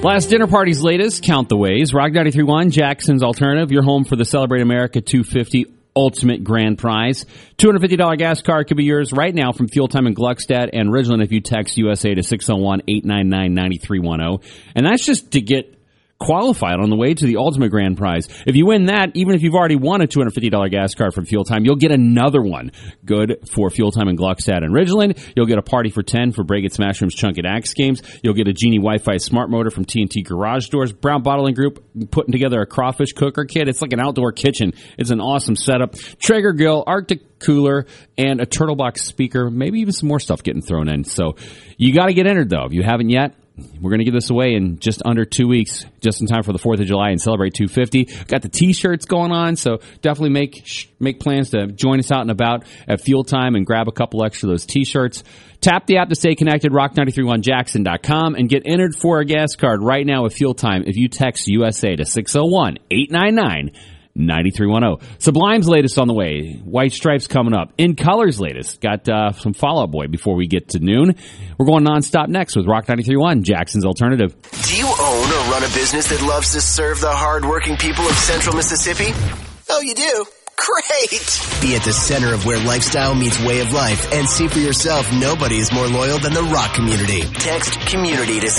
Last dinner party's latest, Count the Ways. Rock 93.1, Jackson's Alternative. You're home for the Celebrate America 250 Ultimate Grand Prize. $250 gas card could be yours right now from Fuel Time in Gluckstadt and Ridgeland if you text USA to 601-899-9310. And that's just to get qualified on the way to the Ultimate Grand Prize. If you win that, even if you've already won a $250 gas card from Fuel Time, you'll get another one. Good for Fuel Time in Gluckstadt and Ridgeland. You'll get a party for 10 for Break It, Smash Rooms, Chunk It, Axe games. You'll get a Genie Wi-Fi smart motor from TNT Garage Doors. Brown Bottling Group putting together a crawfish cooker kit. It's like an outdoor kitchen. It's an awesome setup. Traeger grill, Arctic cooler, and a Turtle Box speaker. Maybe even some more stuff getting thrown in. So you got to get entered, though. If you haven't yet, we're going to give this away in just under 2 weeks, just in time for the 4th of July and Celebrate 250. Got the T-shirts going on, so definitely make plans to join us out and about at Fuel Time and grab a couple extra of those T-shirts. Tap the app to stay connected, rock931jackson.com, and get entered for a gas card right now with Fuel Time if you text USA to 601-899-9310. Sublime's latest on the way. White Stripes coming up. In Color's latest. Got some Fall Out Boy before we get to noon. We're going nonstop next with Rock 93.1, Jackson's Alternative. Do you own or run a business that loves to serve the hard-working people of Central Mississippi? Oh, you do? Great! Be at the center of where lifestyle meets way of life and see for yourself nobody is more loyal than the rock community. Text community to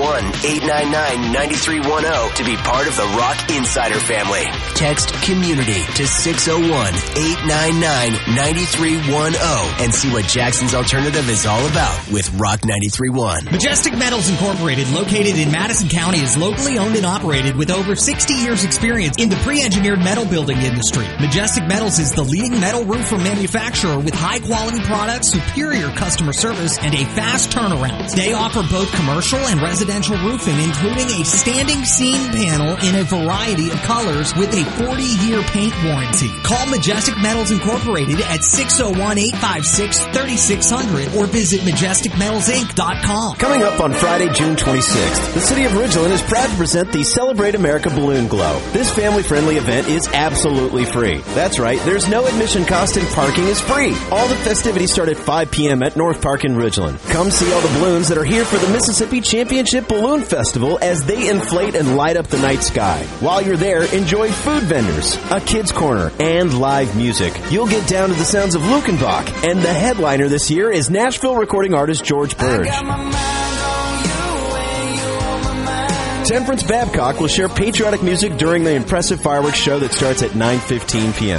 601-899-9310 to be part of the Rock Insider family. Text community to 601-899-9310 and see what Jackson's Alternative is all about with Rock 93.1. Majestic Metals Incorporated, located in Madison County, is locally owned and operated with over 60 years experience in the pre-engineered metal building industry. Majestic Metals is the leading metal roofer manufacturer with high-quality products, superior customer service, and a fast turnaround. They offer both commercial and residential roofing, including a standing seam panel in a variety of colors with a 40-year paint warranty. Call Majestic Metals Incorporated at 601-856-3600 or visit MajesticMetalsInc.com. Coming up on Friday, June 26th, the City of Ridgeland is proud to present the Celebrate America Balloon Glow. This family-friendly event is absolutely free. That's right, there's no admission cost and parking is free. All the festivities start at 5 p.m. at North Park in Ridgeland. Come see all the balloons that are here for the Mississippi Championship Balloon Festival as they inflate and light up the night sky. While you're there, enjoy food vendors, a kids corner, and live music. You'll get down to the sounds of Lukenbach, and the headliner this year is Nashville recording artist George Burge. Temperance Babcock will share patriotic music during the impressive fireworks show that starts at 9:15 p.m.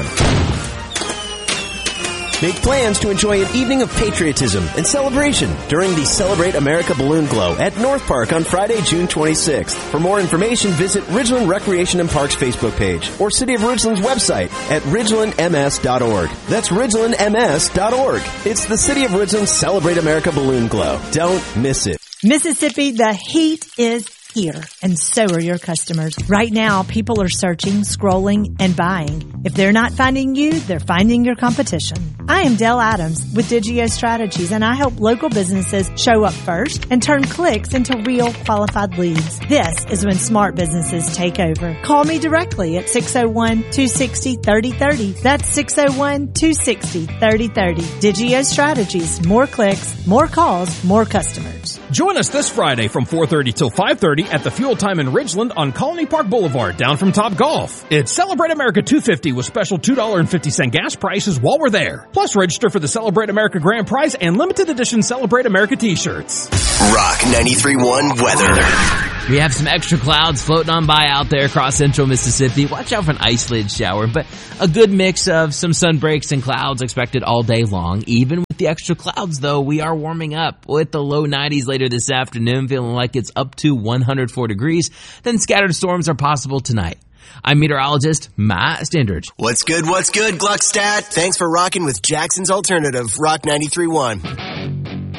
Make plans to enjoy an evening of patriotism and celebration during the Celebrate America Balloon Glow at North Park on Friday, June 26th. For more information, visit Ridgeland Recreation and Parks Facebook page or City of Ridgeland's website at ridgelandms.org. That's ridgelandms.org. It's the City of Ridgeland's Celebrate America Balloon Glow. Don't miss it. Mississippi, the heat is here, and so are your customers. Right now, people are searching, scrolling, and buying. If they're not finding you, they're finding your competition. I am Dell Adams with Digio Strategies, and I help local businesses show up first and turn clicks into real qualified leads. This is when smart businesses take over. Call me directly at 601-260-3030. That's 601-260-3030. Digio Strategies. More clicks, more calls, more customers. Join us this Friday from 4:30 till 5:30 at the Fuel Time in Ridgeland on Colony Park Boulevard, down from Top Golf. It's Celebrate America 250 with special $2.50 gas prices while we're there. Plus, register for the Celebrate America Grand Prize and limited edition Celebrate America t-shirts. Rock 93.1 weather. We have some extra clouds floating on by out there across central Mississippi. Watch out for an isolated shower, but a good mix of some sun breaks and clouds expected all day long. Even with the extra clouds, though, we are warming up with the low 90s later this afternoon, feeling like it's up to 104 degrees. Then scattered storms are possible tonight. I'm meteorologist Matt Standridge. What's good, Gluckstadt? Thanks for rocking with Jackson's Alternative, Rock 93.1.